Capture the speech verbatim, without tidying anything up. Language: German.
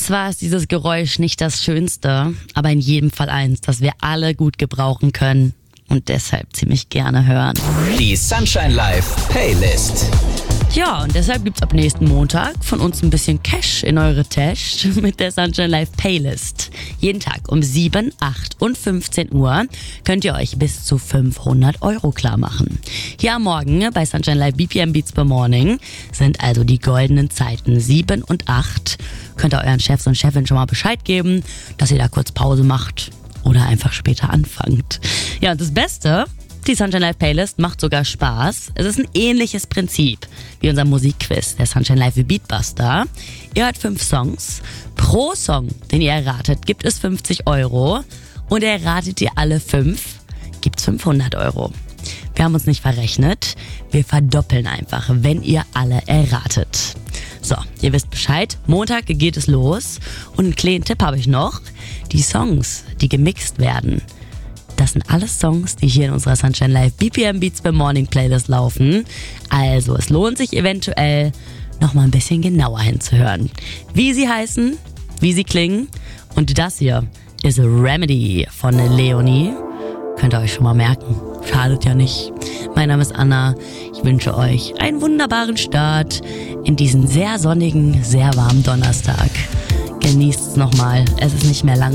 Zwar ist dieses Geräusch nicht das Schönste, aber in jedem Fall eins, das wir alle gut gebrauchen können und deshalb ziemlich gerne hören. Die Sunshine Live Playlist. Ja, und deshalb gibt's ab nächsten Montag von uns ein bisschen Cash in eure Tasche mit der Sunshine Live Playlist. Jeden Tag um sieben, acht und fünfzehn Uhr könnt ihr euch bis zu fünfhundert Euro klar machen. Hier am Morgen bei Sunshine Live B P M Beats per Morning sind also die goldenen Zeiten sieben und acht. Könnt ihr euren Chefs und Chefin schon mal Bescheid geben, dass ihr da kurz Pause macht oder einfach später anfangt. Ja, und das Beste: die Sunshine Live Playlist macht sogar Spaß. Es ist ein ähnliches Prinzip wie unser Musikquiz, der Sunshine Live Beatbuster. Ihr hört fünf Songs. Pro Song, den ihr erratet, gibt es fünfzig Euro. Und erratet ihr alle fünf, gibt's fünfhundert Euro. Wir haben uns nicht verrechnet. Wir verdoppeln einfach, wenn ihr alle erratet. So, ihr wisst Bescheid. Montag geht es los. Und einen kleinen Tipp habe ich noch. Die Songs, die gemixt werden, das sind alles Songs, die hier in unserer Sunshine Live B P M Beats per Morning Playlist laufen. Also es lohnt sich eventuell, noch mal ein bisschen genauer hinzuhören. Wie sie heißen, wie sie klingen. Und das hier ist Remedy von Leonie. Könnt ihr euch schon mal merken. Schadet ja nicht. Mein Name ist Anna. Ich wünsche euch einen wunderbaren Start in diesen sehr sonnigen, sehr warmen Donnerstag. Genießt es nochmal. Es ist nicht mehr lang.